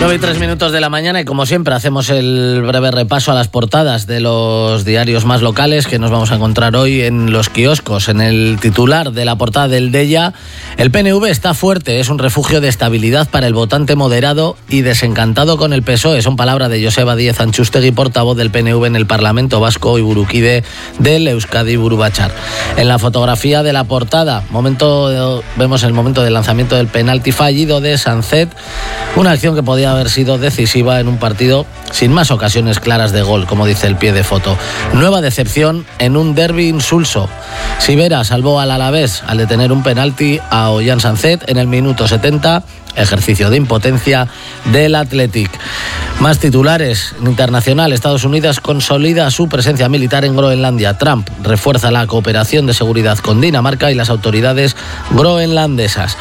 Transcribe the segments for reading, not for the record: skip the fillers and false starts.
9:03 de la mañana y como siempre hacemos el breve repaso a las portadas de los diarios más locales que nos vamos a encontrar hoy en los kioscos. En el titular de la portada del Deia, el PNV está fuerte, es un refugio de estabilidad para el votante moderado y desencantado con el PSOE. Son palabras de Joseba Díez Antxustegi, portavoz del PNV en el Parlamento Vasco y burukide del Euskadi Buru Batzar. En la fotografía de la portada vemos el momento del lanzamiento del penalti fallido de Sancet, una acción que podía haber sido decisiva en un partido sin más ocasiones claras de gol, como dice el pie de foto. Nueva decepción en un derbi insulso. Sivera salvó al Alavés al detener un penalti a Ollán Sancet en el minuto 70, ejercicio de impotencia del Athletic. Más titulares. Internacional, Estados Unidos consolida su presencia militar en Groenlandia. Trump refuerza la cooperación de seguridad con Dinamarca y las autoridades groenlandesas.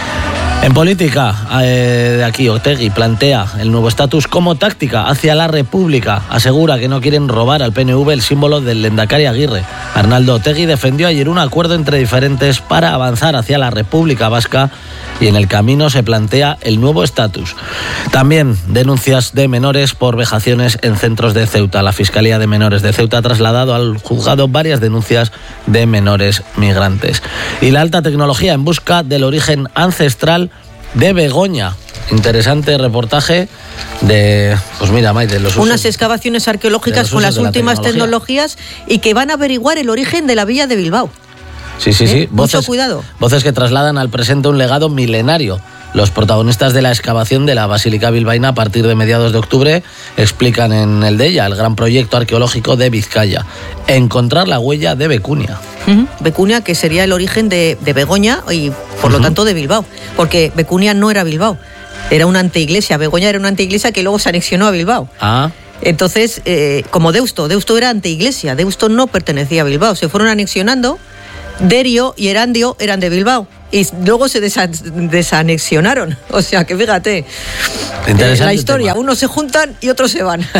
En política, de aquí Otegi plantea el nuevo estatus como táctica hacia la República. Asegura que no quieren robar al PNV el símbolo del Lehendakari Aguirre. Arnaldo Otegi defendió ayer un acuerdo entre diferentes para avanzar hacia la República Vasca y en el camino se plantea el nuevo estatus. También denuncias de menores por vejaciones en centros de Ceuta. La Fiscalía de Menores de Ceuta ha trasladado al juzgado varias denuncias de menores migrantes. Y la alta tecnología en busca del origen ancestral de Begoña. Interesante reportaje de, pues mira, Maite, los usos, unas excavaciones arqueológicas con las últimas tecnologías y que van a averiguar el origen de la villa de Bilbao. Sí. Mucho cuidado. Voces que trasladan al presente un legado milenario. Los protagonistas de la excavación de la Basílica bilbaína a partir de mediados de octubre explican en el Deia el gran proyecto arqueológico de Vizcaya. Encontrar la huella de Becunia. Becunia, que sería el origen de Begoña y por lo tanto de Bilbao, porque Becunia no era Bilbao, era una anteiglesia. Begoña era una anteiglesia que luego se anexionó a Bilbao. Entonces, como Deusto era anteiglesia, Deusto no pertenecía a Bilbao, se fueron anexionando. Derio y Erandio eran de Bilbao y luego se desanexionaron. O sea que fíjate, la historia, unos se juntan y otros se van.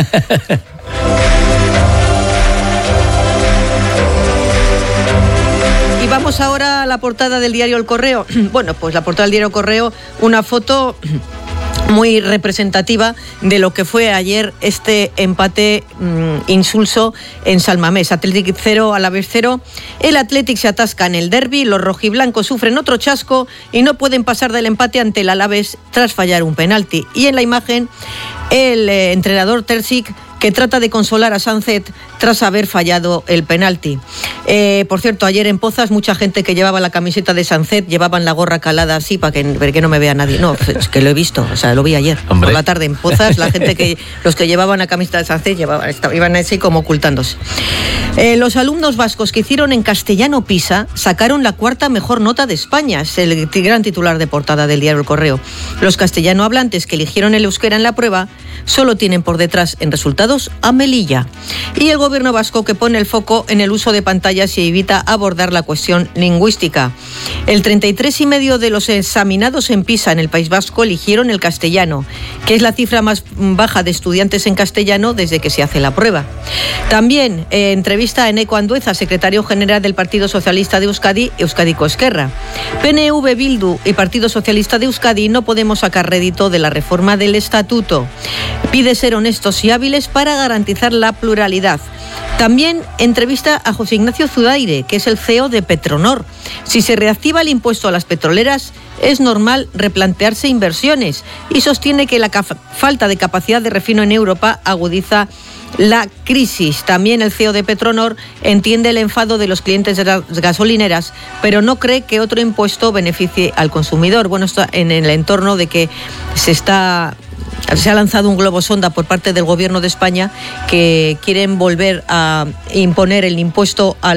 Y vamos ahora a la portada del diario El Correo. Bueno, pues la portada del diario El Correo, una foto muy representativa de lo que fue ayer este empate insulso en San Mamés. Athletic 0, Alavés 0. El Athletic se atasca en el derbi, los rojiblancos sufren otro chasco y no pueden pasar del empate ante el Alavés tras fallar un penalti. Y en la imagen, el entrenador Terzic, que trata de consolar a Sancet tras haber fallado el penalti. Por cierto, ayer en Pozas, mucha gente que llevaba la camiseta de Sancet llevaban la gorra calada así para que no me vea nadie. No, es que lo he visto, o sea, lo vi ayer. Hombre. Por la tarde en Pozas, la gente los que llevaban la camiseta de Sancet iban así como ocultándose. Los alumnos vascos que hicieron en castellano PISA sacaron la 4ª mejor nota de España. Es el gran titular de portada del diario El Correo. Los castellano hablantes que eligieron el euskera en la prueba solo tienen por detrás en resultados a Melilla. Y el gobierno vasco que pone el foco en el uso de pantallas y evita abordar la cuestión lingüística. El 33,5% de los examinados en PISA en el País Vasco eligieron el castellano, que es la cifra más baja de estudiantes en castellano desde que se hace la prueba. También entrevista a Eneko Andueza, secretario general del Partido Socialista de Euskadi, Euskadiko Esquerra. PNV, Bildu y Partido Socialista de Euskadi no podemos sacar rédito de la reforma del estatuto. Pide ser honestos y hábiles para garantizar la pluralidad. También entrevista a José Ignacio Zudaire, que es el CEO de Petronor. Si se reactiva el impuesto a las petroleras, es normal replantearse inversiones y sostiene que la falta de capacidad de refino en Europa agudiza la crisis. También el CEO de Petronor entiende el enfado de los clientes de las gasolineras, pero no cree que otro impuesto beneficie al consumidor. Bueno, está en el entorno de que se ha lanzado un globo sonda por parte del gobierno de España que quieren volver a imponer el impuesto a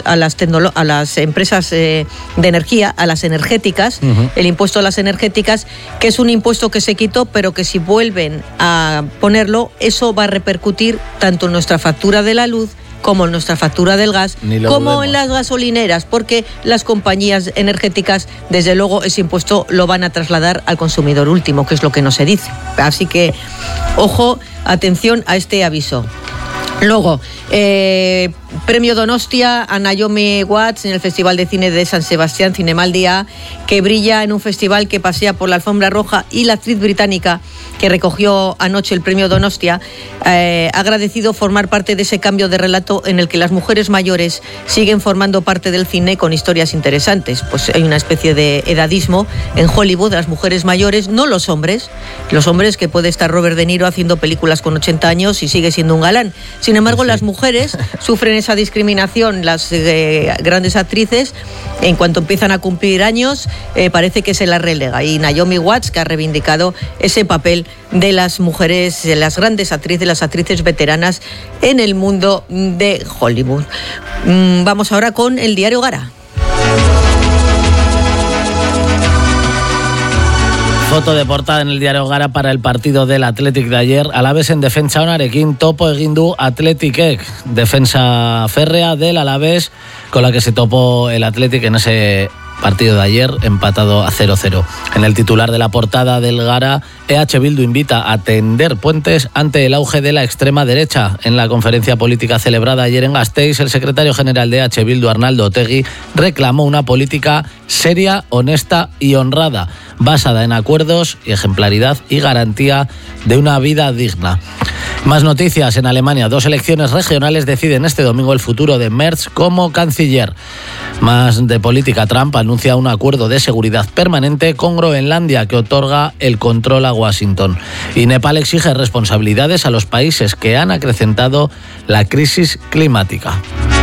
las empresas de energía, a las energéticas, el impuesto a las energéticas, que es un impuesto que se quitó, pero que si vuelven a ponerlo, eso va a repercutir tanto en nuestra factura de la luz como en nuestra factura del gas, como en las gasolineras, porque las compañías energéticas, desde luego, ese impuesto lo van a trasladar al consumidor último, que es lo que no se dice. Así que, ojo, atención a este aviso. Luego, Premio Donostia a Naomi Watts en el Festival de Cine de San Sebastián, Cinemaldia, que brilla en un festival que pasea por la alfombra roja, y la actriz británica que recogió anoche el Premio Donostia ha agradecido formar parte de ese cambio de relato en el que las mujeres mayores siguen formando parte del cine con historias interesantes. Pues hay una especie de edadismo en Hollywood de las mujeres mayores, no los hombres que puede estar Robert De Niro haciendo películas con 80 años y sigue siendo un galán. Sin embargo, sí, las mujeres sufren esa discriminación, las grandes actrices, en cuanto empiezan a cumplir años, parece que se las relega. Y Naomi Watts, que ha reivindicado ese papel de las mujeres, de las grandes actrices, las actrices veteranas en el mundo de Hollywood. Vamos ahora con el diario Gara. Foto de portada en el diario Gara para el partido del Athletic de ayer. Alavés en defensa onarekin topo egin du Athleticek. Defensa férrea del Alavés con la que se topó el Athletic en ese partido de ayer, empatado a 0-0. En el titular de la portada del Gara, EH Bildu invita a tender puentes ante el auge de la extrema derecha. En la conferencia política celebrada ayer en Gasteiz, el secretario general de EH Bildu, Arnaldo Otegi, reclamó una política seria, honesta y honrada, basada en acuerdos y ejemplaridad y garantía de una vida digna. Más noticias en Alemania. 2 elecciones regionales deciden este domingo el futuro de Merz como canciller. Más de política. Trump anuncia un acuerdo de seguridad permanente con Groenlandia que otorga el control a Washington. Y Nepal exige responsabilidades a los países que han acrecentado la crisis climática.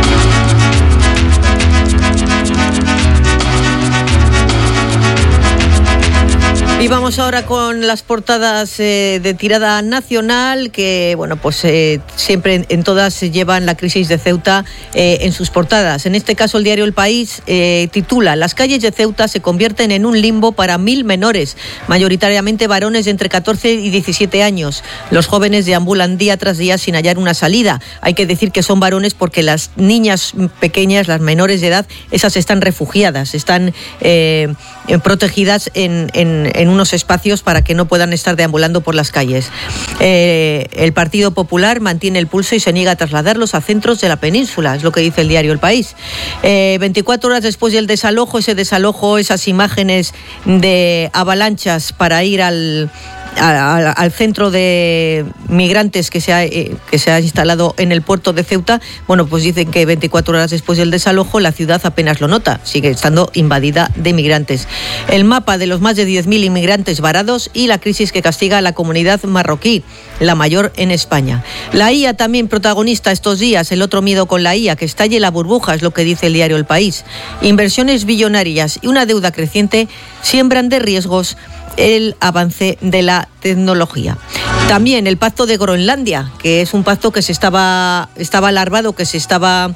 Y vamos ahora con las portadas de tirada nacional, que bueno, pues siempre en todas se llevan la crisis de Ceuta en sus portadas. En este caso el diario El País titula: las calles de Ceuta se convierten en un limbo para 1.000 menores, mayoritariamente varones de entre 14 y 17 años. Los jóvenes deambulan día tras día sin hallar una salida. Hay que decir que son varones porque las niñas pequeñas, las menores de edad, esas están refugiadas, están protegidas en unos espacios para que no puedan estar deambulando por las calles. El Partido Popular mantiene el pulso y se niega a trasladarlos a centros de la península, es lo que dice el diario El País. 24 horas después del desalojo, esas imágenes de avalanchas para ir al centro de migrantes que se ha instalado en el puerto de Ceuta, bueno, pues dicen que 24 horas después del desalojo la ciudad apenas lo nota, sigue estando invadida de migrantes. El mapa de los más de 10.000 inmigrantes varados y la crisis que castiga a la comunidad marroquí, la mayor en España. La IA también protagonista estos días, el otro miedo con la IA, que estalle la burbuja, es lo que dice el diario El País. Inversiones billonarias y una deuda creciente siembran de riesgos el avance de la tecnología. También el pacto de Groenlandia, que es un pacto que estaba alarmado, que se estaba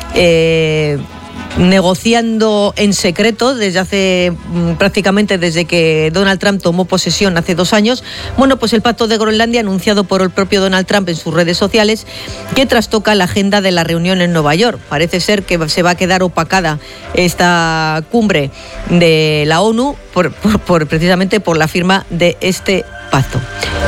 negociando en secreto prácticamente desde que Donald Trump tomó posesión hace 2 años. Bueno, pues el pacto de Groenlandia, anunciado por el propio Donald Trump en sus redes sociales, que trastoca la agenda de la reunión en Nueva York. Parece ser que se va a quedar opacada esta cumbre de la ONU precisamente por la firma de este pacto.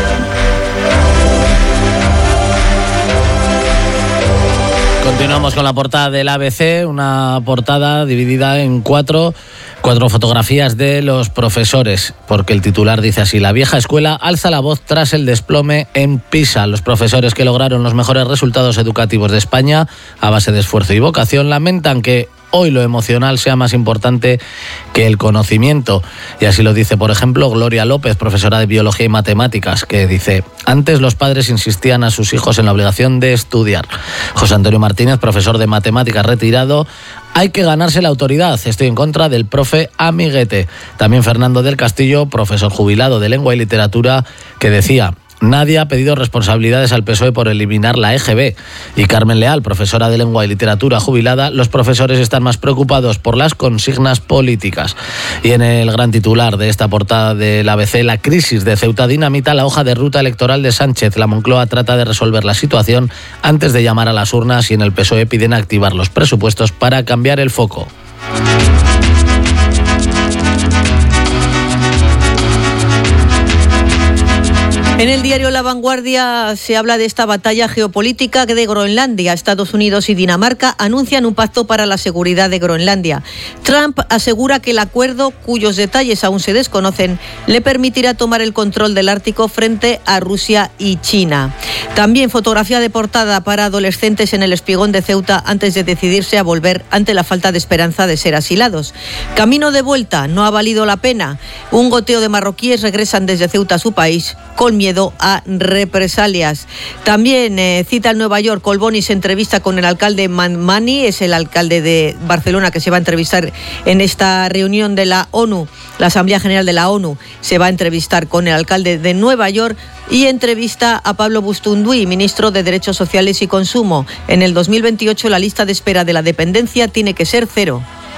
Continuamos con la portada del ABC, una portada dividida en cuatro fotografías de los profesores, porque el titular dice así: la vieja escuela alza la voz tras el desplome en PISA. Los profesores que lograron los mejores resultados educativos de España a base de esfuerzo y vocación lamentan que hoy lo emocional sea más importante que el conocimiento. Y así lo dice, por ejemplo, Gloria López, profesora de Biología y Matemáticas, que dice: antes los padres insistían a sus hijos en la obligación de estudiar. José Antonio Martínez, profesor de Matemáticas retirado: hay que ganarse la autoridad, estoy en contra del profe amiguete. También Fernando del Castillo, profesor jubilado de Lengua y Literatura, que decía: nadie ha pedido responsabilidades al PSOE por eliminar la EGB. Y Carmen Leal, profesora de Lengua y Literatura jubilada: los profesores están más preocupados por las consignas políticas. Y en el gran titular de esta portada del ABC, la crisis de Ceuta dinamita la hoja de ruta electoral de Sánchez. La Moncloa trata de resolver la situación antes de llamar a las urnas, y en el PSOE piden activar los presupuestos para cambiar el foco. En el diario La Vanguardia se habla de esta batalla geopolítica de Groenlandia. Estados Unidos y Dinamarca anuncian un pacto para la seguridad de Groenlandia. Trump asegura que el acuerdo, cuyos detalles aún se desconocen, le permitirá tomar el control del Ártico frente a Rusia y China. También fotografía de portada para adolescentes en el Espigón de Ceuta antes de decidirse a volver ante la falta de esperanza de ser asilados. Camino de vuelta, no ha valido la pena. Un goteo de marroquíes regresan desde Ceuta a su país con miedo a represalias. También cita en Nueva York, Colboni se entrevista con el alcalde Manmani, es el alcalde de Barcelona que se va a entrevistar en esta reunión de la ONU, la Asamblea General de la ONU, se va a entrevistar con el alcalde de Nueva York y entrevista a Pablo Bustunduy, ministro de Derechos Sociales y Consumo. En el 2028 la lista de espera de la dependencia tiene que ser 0.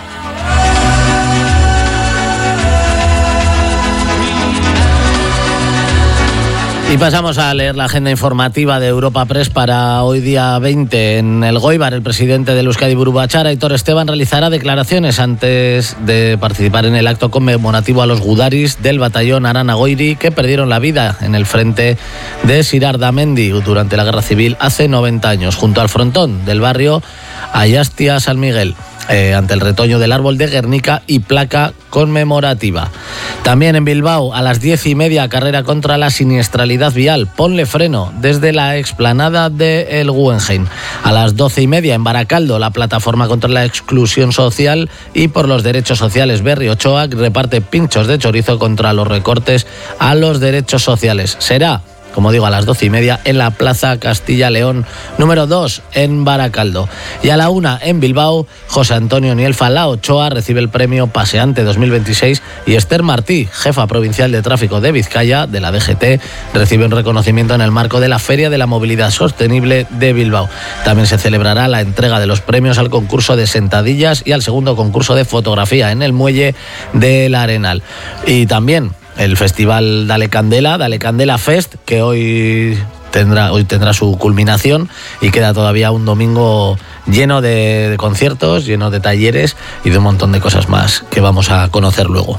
Y pasamos a leer la agenda informativa de Europa Press para hoy día 20. En el Goibar, el presidente del Euskadi Buru Batzar, Aitor Esteban, realizará declaraciones antes de participar en el acto conmemorativo a los gudaris del batallón Arana-Goiri que perdieron la vida en el frente de Sirardamendi durante la Guerra Civil hace 90 años, junto al frontón del barrio Ayastia-San Miguel. Ante el retoño del árbol de Guernica y placa conmemorativa. También en Bilbao, a las 10:30, carrera contra la siniestralidad vial. Ponle freno desde la explanada de El Guggenheim. A las 12:30, en Baracaldo, la plataforma contra la exclusión social y por los derechos sociales Berri Ochoa reparte pinchos de chorizo contra los recortes a los derechos sociales. Será, como digo, a las 12:30 en la Plaza Castilla-León número 2 en Baracaldo. Y a la 1 en Bilbao, José Antonio Nielfa La Ochoa recibe el premio Paseante 2026 y Esther Martí, jefa provincial de tráfico de Vizcaya de la DGT, recibe un reconocimiento en el marco de la Feria de la Movilidad Sostenible de Bilbao. También se celebrará la entrega de los premios al concurso de sentadillas y al segundo concurso de fotografía en el Muelle del Arenal. Y también el festival Dale Candela Fest, que hoy tendrá su culminación y queda todavía un domingo lleno de conciertos, lleno de talleres y de un montón de cosas más que vamos a conocer luego.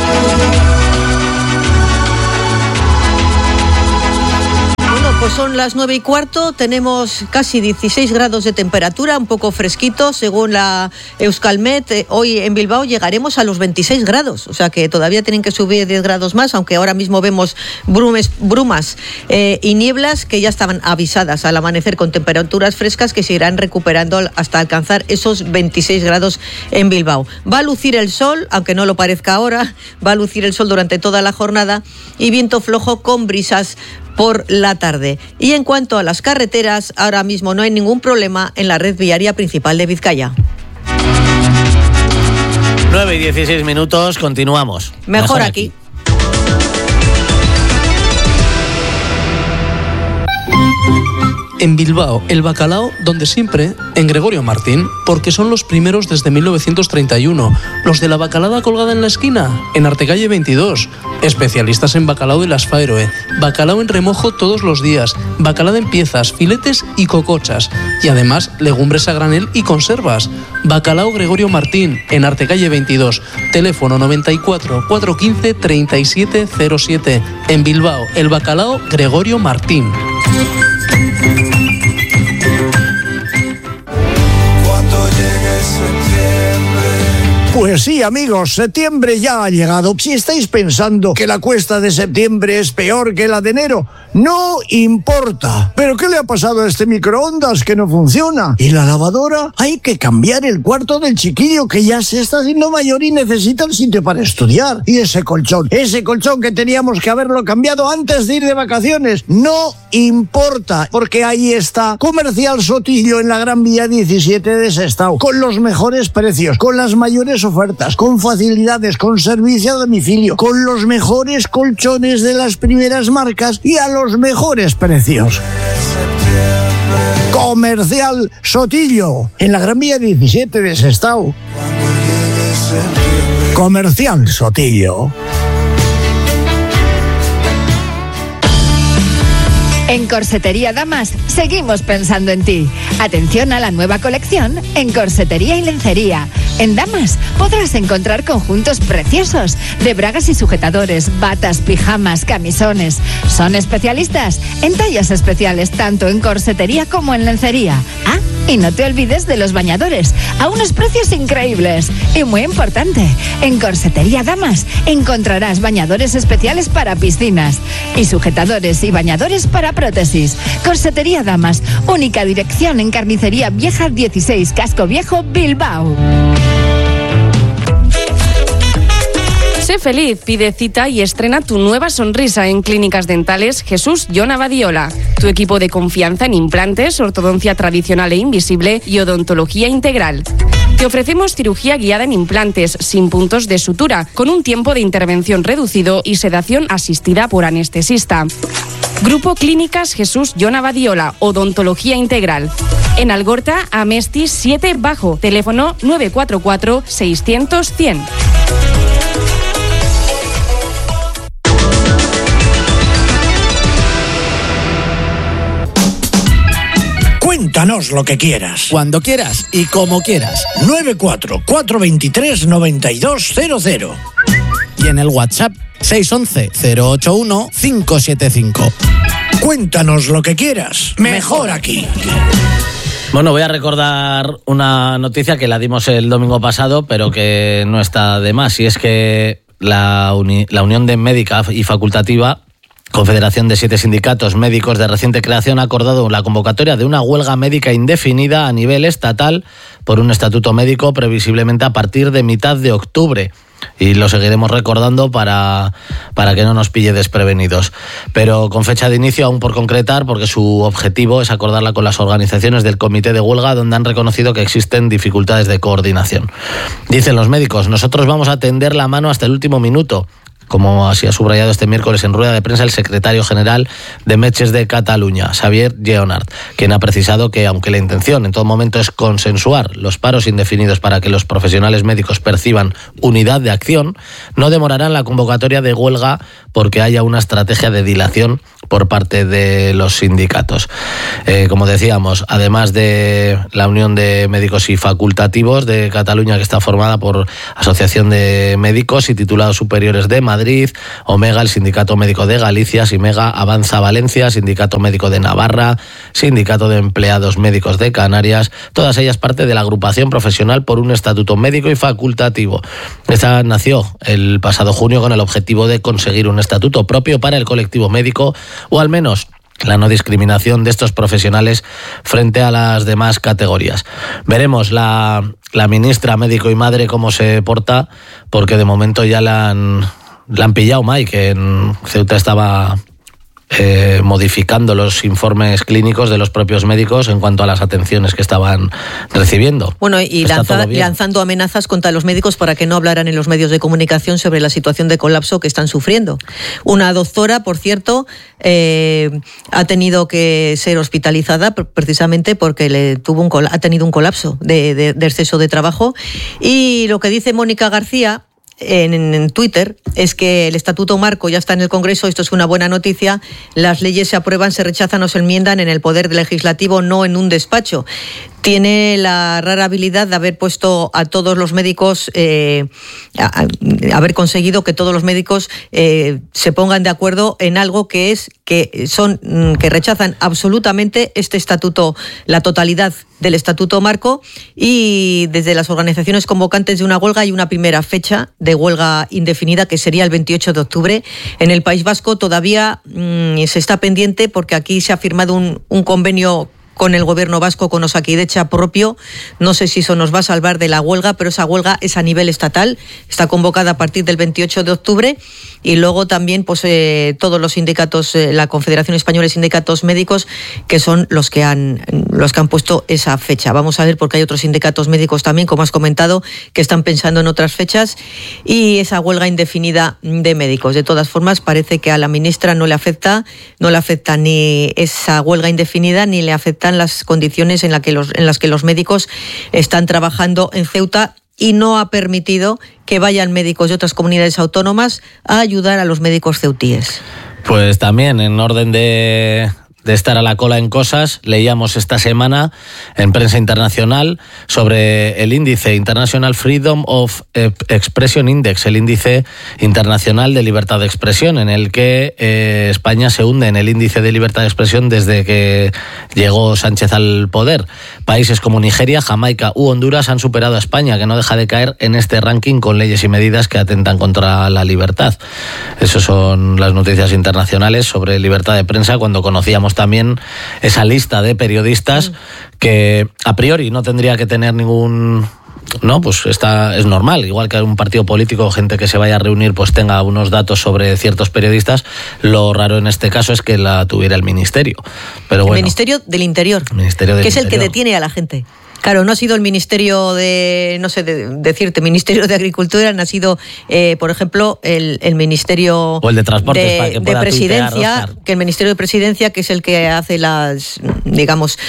Pues son las 9:15, tenemos casi 16 grados de temperatura, un poco fresquito, según la Euskalmet. Hoy en Bilbao llegaremos a los 26 grados, o sea que todavía tienen que subir 10 grados más, aunque ahora mismo vemos brumas y nieblas que ya estaban avisadas al amanecer, con temperaturas frescas que se irán recuperando hasta alcanzar esos 26 grados en Bilbao. Va a lucir el sol, aunque no lo parezca ahora, va a lucir el sol durante toda la jornada y viento flojo con brisas por la tarde. Y en cuanto a las carreteras, ahora mismo no hay ningún problema en la red viaria principal de Vizcaya. 9:16, continuamos. Mejor aquí. En Bilbao, el bacalao donde siempre, en Gregorio Martín, porque son los primeros desde 1931. Los de la bacalada colgada en la esquina, en Artecalle 22. Especialistas en bacalao de las Faeroe. Bacalao en remojo todos los días. Bacalada en piezas, filetes y cocochas. Y además, legumbres a granel y conservas. Bacalao Gregorio Martín, en Artecalle 22. Teléfono 94 415 3707. En Bilbao, el bacalao Gregorio Martín. Pues sí, amigos, septiembre ya ha llegado. Si estáis pensando que la cuesta de septiembre es peor que la de enero, no importa. ¿Pero qué le ha pasado a este microondas que no funciona? ¿Y la lavadora? Hay que cambiar el cuarto del chiquillo, que ya se está haciendo mayor y necesita el sitio para estudiar. Y ese colchón que teníamos que haberlo cambiado antes de ir de vacaciones, no importa, porque ahí está Comercial Sotillo en la Gran Vía 17 de Sestao, con los mejores precios, con las mayores ofertas, con facilidades, con servicio a domicilio, con los mejores colchones de las primeras marcas y a los mejores precios. Comercial Sotillo en la Gran Vía 17 de Sestao. Comercial Sotillo. En Corsetería Damas seguimos pensando en ti. Atención a la nueva colección en Corsetería y Lencería. En Damas podrás encontrar conjuntos preciosos de bragas y sujetadores, batas, pijamas, camisones. Son especialistas en tallas especiales, tanto en corsetería como en lencería. Ah, y no te olvides de los bañadores, a unos precios increíbles. Y muy importante, en Corsetería Damas encontrarás bañadores especiales para piscinas y sujetadores y bañadores para prótesis. Corsetería Damas, única dirección en Carnicería Vieja 16, Casco Viejo, Bilbao. Sé feliz, pide cita y estrena tu nueva sonrisa en Clínicas Dentales Jesús Jon Abadiola. Tu equipo de confianza en implantes, ortodoncia tradicional e invisible y odontología integral. Te ofrecemos cirugía guiada en implantes, sin puntos de sutura, con un tiempo de intervención reducido y sedación asistida por anestesista. Grupo Clínicas Jesús Jon Abadiola, odontología integral. En Algorta, Amesti 7 Bajo, teléfono 944 600 100. Cuéntanos lo que quieras. Cuando quieras y como quieras. 94-423-9200. Y en el WhatsApp 611-081-575. Cuéntanos lo que quieras. Mejor aquí. Bueno, voy a recordar una noticia que la dimos el domingo pasado, pero que no está de más. Y es que la Unión de Médica y Facultativa, Confederación de 7 sindicatos médicos de reciente creación, ha acordado la convocatoria de una huelga médica indefinida a nivel estatal por un estatuto médico previsiblemente a partir de mitad de octubre. Y lo seguiremos recordando para que no nos pille desprevenidos. Pero con fecha de inicio aún por concretar, porque su objetivo es acordarla con las organizaciones del comité de huelga, donde han reconocido que existen dificultades de coordinación. Dicen los médicos: nosotros vamos a tender la mano hasta el último minuto, como así ha subrayado este miércoles en rueda de prensa el secretario general de Metges de Cataluña, Xavier Lleonart, quien ha precisado que, aunque la intención en todo momento es consensuar los paros indefinidos para que los profesionales médicos perciban unidad de acción, no demorarán la convocatoria de huelga porque haya una estrategia de dilación por parte de los sindicatos. Como decíamos, además de la Unión de Médicos y Facultativos de Cataluña, que está formada por Asociación de Médicos y Titulados Superiores de Madrid, Omega, el Sindicato Médico de Galicia, Simega, Avanza Valencia, Sindicato Médico de Navarra, Sindicato de Empleados Médicos de Canarias, todas ellas parte de la agrupación profesional por un estatuto médico y facultativo. Esta nació el pasado junio con el objetivo de conseguir un estatuto propio para el colectivo médico, o al menos la no discriminación de estos profesionales frente a las demás categorías. Veremos la ministra médico y madre cómo se porta, porque de momento ya la han pillado, Mike, que en Ceuta estaba modificando los informes clínicos de los propios médicos en cuanto a las atenciones que estaban recibiendo. Bueno, y lanzando amenazas contra los médicos para que no hablaran en los medios de comunicación sobre la situación de colapso que están sufriendo. Una doctora, por cierto, ha tenido que ser hospitalizada precisamente porque ha tenido un colapso de exceso de trabajo. Y lo que dice Mónica García en Twitter es que el Estatuto Marco ya está en el Congreso. Esto es una buena noticia. Las leyes se aprueban, se rechazan o se enmiendan en el Poder Legislativo, no en un despacho. Tiene la rara habilidad de haber puesto a todos los médicos, haber conseguido que todos los médicos se pongan de acuerdo en algo que rechazan absolutamente este estatuto, la totalidad del Estatuto Marco, y desde las organizaciones convocantes de una huelga hay una primera fecha de huelga indefinida que sería el 28 de octubre. En el País Vasco todavía se está pendiente porque aquí se ha firmado un convenio con el gobierno vasco, con Osakidetza propio. No sé si eso nos va a salvar de la huelga, pero esa huelga es a nivel estatal, está convocada a partir del 28 de octubre, y luego también pues todos los sindicatos, la Confederación Española de Sindicatos Médicos, que son los que han puesto esa fecha. Vamos a ver, porque hay otros sindicatos médicos también, como has comentado, que están pensando en otras fechas, y esa huelga indefinida de médicos. De todas formas, parece que a la ministra no le afecta ni esa huelga indefinida, ni le afectan las condiciones en las que los médicos están trabajando en Ceuta, y no ha permitido que vayan médicos de otras comunidades autónomas a ayudar a los médicos ceutíes. Pues también, en orden de de estar a la cola en cosas, leíamos esta semana en prensa internacional sobre el índice International Freedom of Expression Index, el índice internacional de libertad de expresión, en el que España se hunde en el índice de libertad de expresión desde que llegó Sánchez al poder. Países como Nigeria, Jamaica u Honduras han superado a España, que no deja de caer en este ranking con leyes y medidas que atentan contra la libertad. Esas son las noticias internacionales sobre libertad de prensa, cuando conocíamos también esa lista de periodistas que a priori no tendría que tener ningún... No, pues es normal, igual que un partido político, gente que se vaya a reunir pues tenga unos datos sobre ciertos periodistas. Lo raro en este caso es que la tuviera el Ministerio. Pero bueno, el Ministerio del Interior, que es el que detiene a la gente. Claro, no ha sido el Ministerio de, no sé decirte, Ministerio de Agricultura, no ha sido, por ejemplo, el Ministerio o el de Transportes de Presidencia, tuitear, que el Ministerio de Presidencia, que es el que hace las, digamos,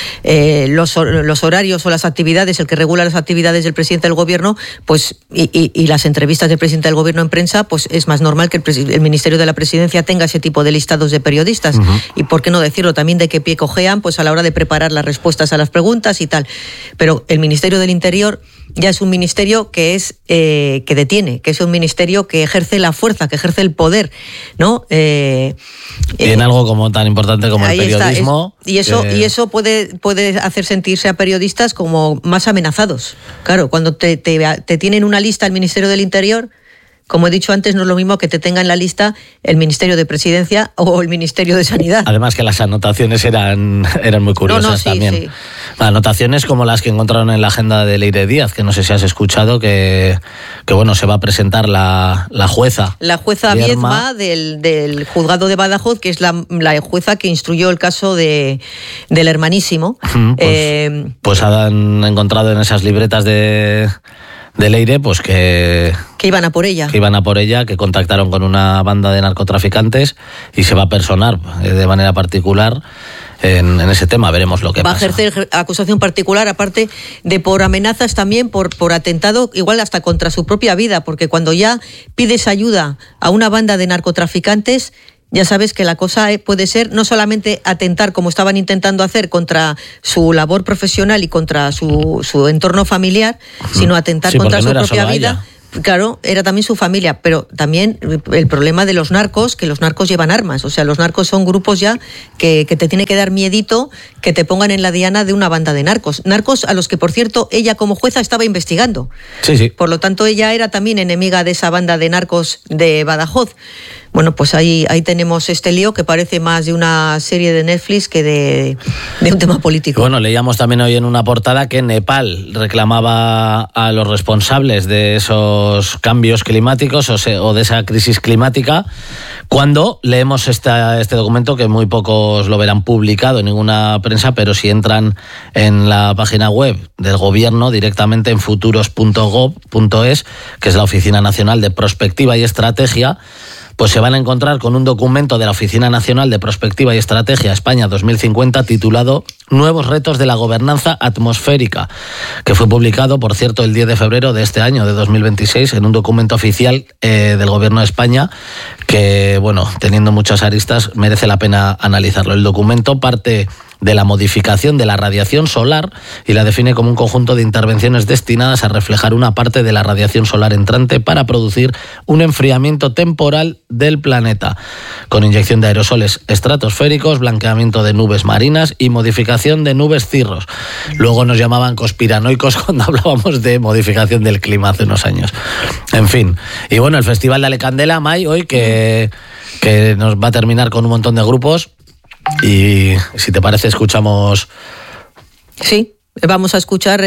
los horarios o las actividades, el que regula las actividades del presidente del Gobierno, pues y las entrevistas del presidente del Gobierno en prensa, pues es más normal que el Ministerio de la Presidencia tenga ese tipo de listados de periodistas. Y por qué no decirlo también de qué pie cojean, pues a la hora de preparar las respuestas a las preguntas y tal. Pero el Ministerio del Interior ya es un ministerio que es que detiene, que es un ministerio que ejerce la fuerza, que ejerce el poder, ¿no? Y en algo como tan importante como el periodismo. Y eso puede hacer sentirse a periodistas como más amenazados. Claro, cuando te tienen una lista el Ministerio del Interior, como he dicho antes, no es lo mismo que te tenga en la lista el Ministerio de Presidencia o el Ministerio de Sanidad. Además que las anotaciones eran muy curiosas también. Sí. Anotaciones como las que encontraron en la agenda de Leire Díaz, que no sé si has escuchado, que bueno, se va a presentar la jueza. La jueza Viedma del juzgado de Badajoz, que es la jueza que instruyó el caso del hermanísimo. Pues han encontrado en esas libretas de Leire, pues que iban a por ella. Que contactaron con una banda de narcotraficantes y se va a personar de manera particular en ese tema. Veremos lo que pasa. Va a ejercer acusación particular, aparte de por amenazas también, por atentado, igual hasta contra su propia vida, porque cuando ya pides ayuda a una banda de narcotraficantes, ya sabes que la cosa puede ser no solamente atentar, como estaban intentando hacer, contra su labor profesional y contra su entorno familiar, sino atentar contra su propia vida. Ella. Claro, era también su familia, pero también el problema de los narcos, que los narcos llevan armas. O sea, los narcos son grupos ya que te tiene que dar miedito que te pongan en la diana de una banda de narcos. Narcos a los que, por cierto, ella como jueza estaba investigando. Sí. Por lo tanto, ella era también enemiga de esa banda de narcos de Badajoz. Bueno, pues ahí tenemos este lío que parece más de una serie de Netflix que de un tema político. Bueno, leíamos también hoy en una portada que Nepal reclamaba a los responsables de esos cambios climáticos o de esa crisis climática, cuando leemos este documento, que muy pocos lo verán publicado en ninguna prensa, pero si entran en la página web del gobierno directamente en futuros.gov.es, que es la Oficina Nacional de Prospectiva y Estrategia, pues se van a encontrar con un documento de la Oficina Nacional de Prospectiva y Estrategia España 2050 titulado Nuevos retos de la gobernanza atmosférica, que fue publicado, por cierto, el 10 de febrero de este año, de 2026, en un documento oficial del Gobierno de España que, bueno, teniendo muchas aristas, merece la pena analizarlo. El documento parte de la modificación de la radiación solar y la define como un conjunto de intervenciones destinadas a reflejar una parte de la radiación solar entrante para producir un enfriamiento temporal del planeta, con inyección de aerosoles estratosféricos, blanqueamiento de nubes marinas y modificación de nubes cirros. Luego nos llamaban conspiranoicos cuando hablábamos de modificación del clima hace unos años. En fin. Y bueno, el Festival de Alecandela, May, hoy que nos va a terminar con un montón de grupos. Y si te parece, escuchamos. Sí, vamos a escuchar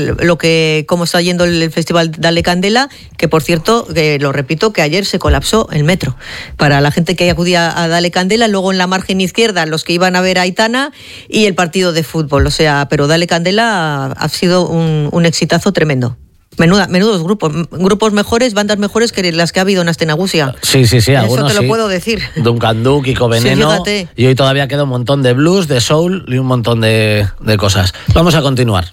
cómo está yendo el Festival Dale Candela, que por cierto, lo repito, que ayer se colapsó el metro. Para la gente que acudía a Dale Candela, luego en la margen izquierda los que iban a ver a Aitana y el partido de fútbol. O sea, pero Dale Candela ha sido un exitazo tremendo. Menudos grupos mejores, bandas mejores que las que ha habido en Astenagusia. Sí, algunos eso te lo puedo decir. Duncan Du, Kiko Veneno, sí, y hoy todavía queda un montón de blues, de soul y un montón de cosas. Vamos a continuar.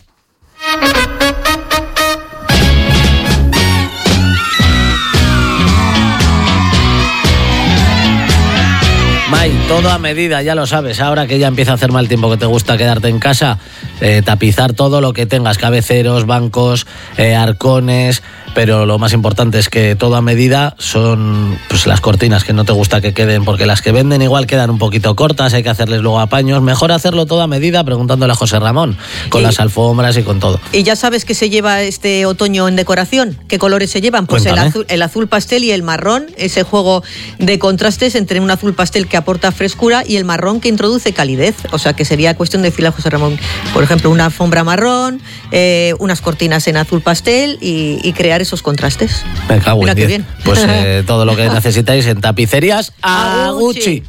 May, todo a medida, ya lo sabes. Ahora que ya empieza a hacer mal tiempo, que te gusta quedarte en casa, tapizar todo lo que tengas, cabeceros, bancos, arcones, pero lo más importante es que todo a medida son pues las cortinas que no te gusta que queden, porque las que venden igual quedan un poquito cortas, hay que hacerles luego apaños. Mejor hacerlo todo a medida preguntándole a José Ramón, con las alfombras y con todo. ¿Y ya sabes qué se lleva este otoño en decoración? ¿Qué colores se llevan? Pues el azul pastel y el marrón, ese juego de contrastes entre un azul pastel que aporta frescura y el marrón que introduce calidez. O sea que sería cuestión de decirle a José Ramón, por ejemplo, una alfombra marrón, unas cortinas en azul pastel y crear esos contrastes. Me cago en 10. Bien. Pues todo lo que necesitáis en Tapicerías Aguchi.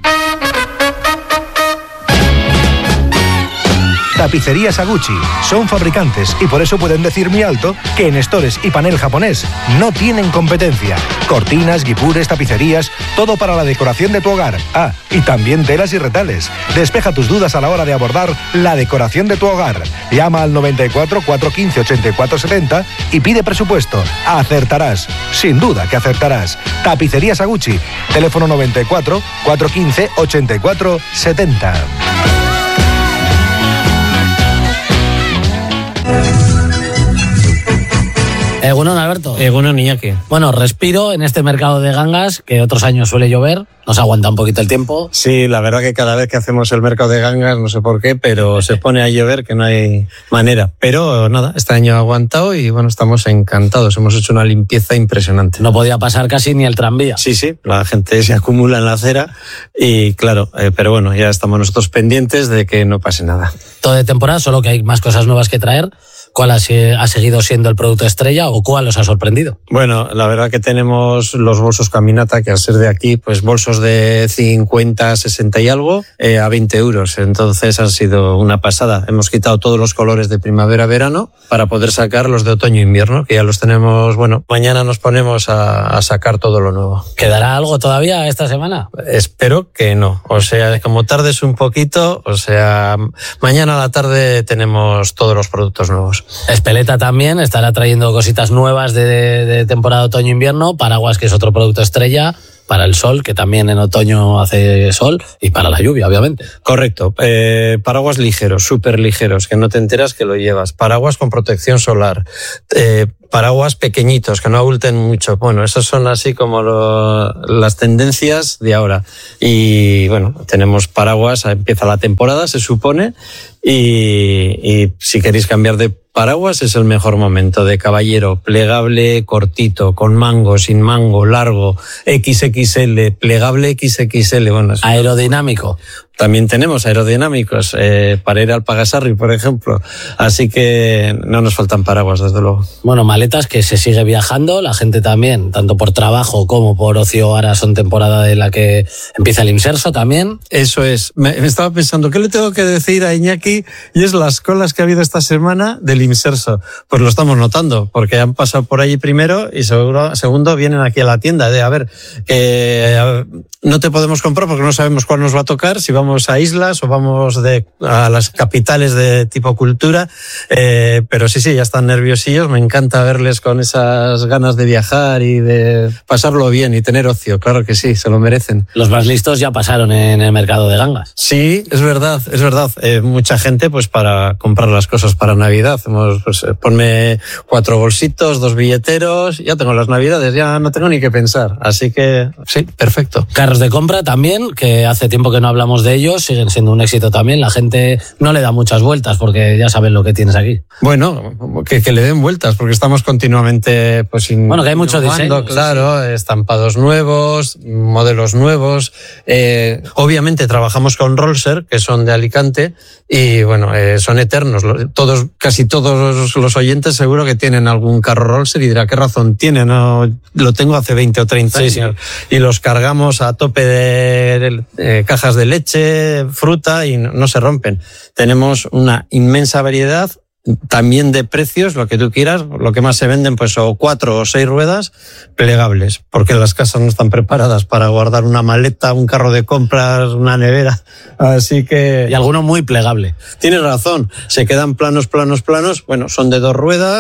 Tapicerías Aguchi son fabricantes y por eso pueden decir muy alto que en estores y panel japonés no tienen competencia. Cortinas, guipures, tapicerías, todo para la decoración de tu hogar. Ah, y también telas y retales. Despeja tus dudas a la hora de abordar la decoración de tu hogar. Llama al 94 415 84 70 y pide presupuesto. Acertarás, sin duda que acertarás. Tapicerías Aguchi, teléfono 94 415 84 70. Egunon, Alberto. Egunon, Iñaki. Bueno, respiro en este mercado de gangas, que otros años suele llover, nos aguanta un poquito el tiempo. Sí, la verdad que cada vez que hacemos el mercado de gangas, no sé por qué, pero se pone a llover que no hay manera. Pero nada, este año ha aguantado y bueno, estamos encantados. Hemos hecho una limpieza impresionante. No podía pasar casi ni el tranvía. Sí, la gente se acumula en la acera y claro, pero bueno, ya estamos nosotros pendientes de que no pase nada. Todo de temporada, solo que hay más cosas nuevas que traer. ¿Cuál ha seguido siendo el producto estrella o cuál os ha sorprendido? Bueno, la verdad que tenemos los bolsos Caminata, que al ser de aquí, pues bolsos de 50, 60 y algo, a 20 euros. Entonces han sido una pasada. Hemos quitado todos los colores de primavera-verano para poder sacar los de otoño-invierno, que ya los tenemos, bueno, mañana nos ponemos a sacar todo lo nuevo. ¿Quedará algo todavía esta semana? Espero que no. O sea, como tardes un poquito, o sea, mañana a la tarde tenemos todos los productos nuevos. Espeleta también estará trayendo cositas nuevas de temporada otoño-invierno, paraguas, que es otro producto estrella, para el sol, que también en otoño hace sol, y para la lluvia, obviamente. Correcto. Paraguas ligeros, súper ligeros, que no te enteras que lo llevas. Paraguas con protección solar. Paraguas pequeñitos, que no abulten mucho. Bueno, esas son así como las tendencias de ahora. Y bueno, tenemos paraguas, empieza la temporada, se supone, y si queréis cambiar de paraguas es el mejor momento. De caballero, plegable, cortito, con mango, sin mango, largo, XXL, plegable XXL. Bueno, aerodinámico. También tenemos aerodinámicos para ir al Pagasarri, por ejemplo. Así que no nos faltan paraguas, desde luego. Bueno, maletas que se sigue viajando, la gente también, tanto por trabajo como por ocio. Ahora son temporada de la que empieza el Imserso también. Eso es. Me estaba pensando, ¿qué le tengo que decir a Iñaki? Y es las colas que ha habido esta semana del Imserso. Pues lo estamos notando, porque han pasado por allí primero y segundo vienen aquí a la tienda. A ver, no te podemos comprar porque no sabemos cuál nos va a tocar, si vamos a islas o vamos a las capitales de tipo cultura, pero sí, ya están nerviosillos. Me encanta verles con esas ganas de viajar y de pasarlo bien y tener ocio. Claro que sí, se lo merecen. Los más listos ya pasaron en el mercado de gangas. Sí, es verdad. Mucha gente pues para comprar las cosas para Navidad. Pues, ponme 4 bolsitos, 2 billeteros, ya tengo las Navidades, ya no tengo ni que pensar. Así que sí, perfecto. Carros de compra también, que hace tiempo que no hablamos de ellos, siguen siendo un éxito también. La gente no le da muchas vueltas porque ya saben lo que tienes aquí. Bueno, que le den vueltas porque estamos continuamente pues bueno, que hay mucho diseño, claro, sí. Estampados nuevos, modelos nuevos. Obviamente trabajamos con Rolser, que son de Alicante, y bueno, son eternos. Casi todos los oyentes seguro que tienen algún carro Rolser y dirá, ¿qué razón tiene? No, lo tengo hace 20 o 30 años. Sí. Y los cargamos a tope de cajas de leche, fruta, y no se rompen. Tenemos una inmensa variedad, también de precios, lo que tú quieras. Lo que más se venden pues o 4 o 6 ruedas plegables, porque las casas no están preparadas para guardar una maleta, un carro de compras, una nevera. Así que... Y alguno muy plegable. Tienes razón, se quedan planos. Bueno, son de 2 ruedas,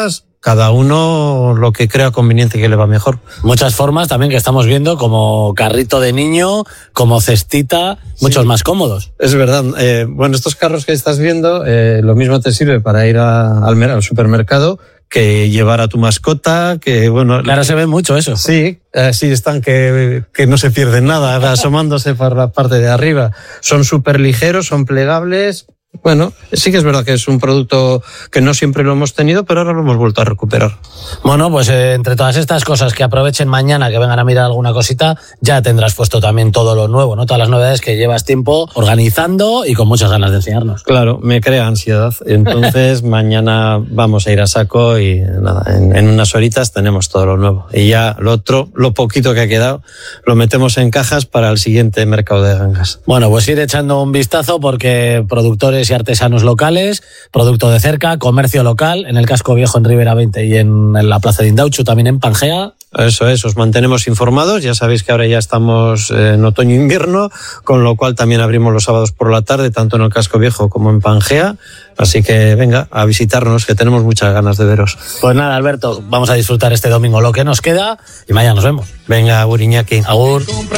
cada uno lo que crea conveniente que le va mejor. Muchas formas también que estamos viendo, como carrito de niño, como cestita, muchos más cómodos. Es verdad. Bueno, estos carros que estás viendo, lo mismo te sirve para ir al supermercado que llevar a tu mascota, que bueno... Claro, se ve mucho eso. Sí, así están que no se pierden nada, asomándose por la parte de arriba. Son súper ligeros, son plegables. Bueno, sí que es verdad que es un producto que no siempre lo hemos tenido, pero ahora lo hemos vuelto a recuperar. Bueno, pues entre todas estas cosas, que aprovechen mañana, que vengan a mirar alguna cosita, ya tendrás puesto también todo lo nuevo, ¿no? Todas las novedades que llevas tiempo organizando y con muchas ganas de enseñarnos. Claro, me crea ansiedad. Entonces mañana vamos a ir a saco y nada, en unas horitas tenemos todo lo nuevo. Y ya lo otro, lo poquito que ha quedado, lo metemos en cajas para el siguiente mercado de gangas. Bueno, pues ir echando un vistazo, porque productores y artesanos locales, producto de cerca, comercio local, en el Casco Viejo en Ribera 20 y en la Plaza de Indauchu, también en Pangea. Eso es, os mantenemos informados. Ya sabéis que ahora ya estamos en otoño-invierno, con lo cual también abrimos los sábados por la tarde, tanto en el Casco Viejo como en Pangea. Así que venga a visitarnos, que tenemos muchas ganas de veros. Pues nada, Alberto, vamos a disfrutar este domingo lo que nos queda y mañana nos vemos. Venga, agur, Iñaki. Agur.